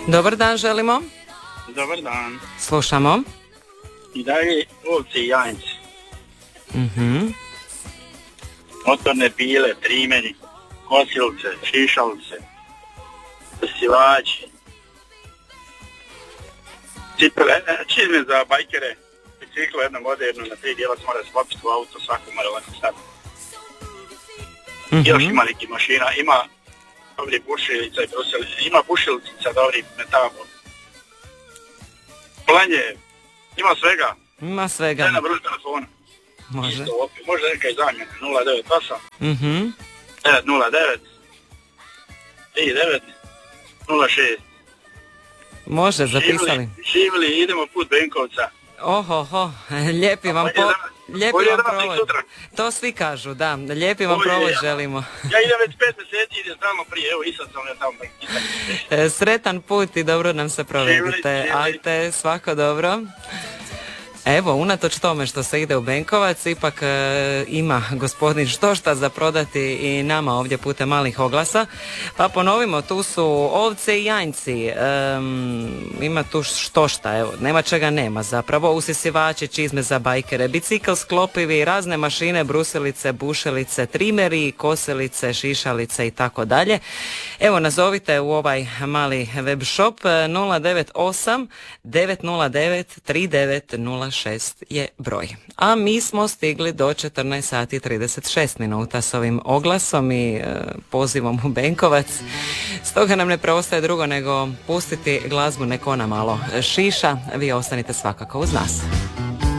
Dobar dan želimo. Dobar dan. Slušamo. I dalje ovce i janjci. Motorne pile, trimeni, kosilce, šišalce, sivači, cipele, čizme za bajkere, biciklo jedno moderno, na 3 dijela se mora sklopiti u auto, svako mora lako staviti. Još ima neki mašina, ima dobri bušilica i brusilica, ima bušilica dobri metabol. Planje, ima svega. Ima svega. Sve na broj telefona. Može. Isto, možda neka i zamjena, 098 909 39 06. Može, zapisali. Živili, idemo put Benkovca. Oho, lijepi vam provod. To svi kažu, da, lijepi vam provod želimo. Ja idem već 5 mjeseci, idem tamo prije, evo i sad sam ja tamo. Sretan put i dobro nam se provedite. Ajde, svako dobro. Evo, unatoč tome što se ide u Benkovac, ipak ima gospodin štošta za prodati i nama ovdje putem malih oglasa. Pa ponovimo, tu su ovce i janjci, ima tu štošta, evo, nema čega nema zapravo, usisivači, čizme za bajkere, bicikl sklopivi, razne mašine, brusilice, bušilice, trimeri, kosilice, šišalice i tako dalje. Evo, nazovite u ovaj mali web shop 098 909 3906 je broj. A mi smo stigli do 14 sati 36 minuta s ovim oglasom i pozivom u Benkovac. Stoga nam ne preostaje drugo nego pustiti glazbu, nek ona malo šiša. Vi ostanite svakako uz nas.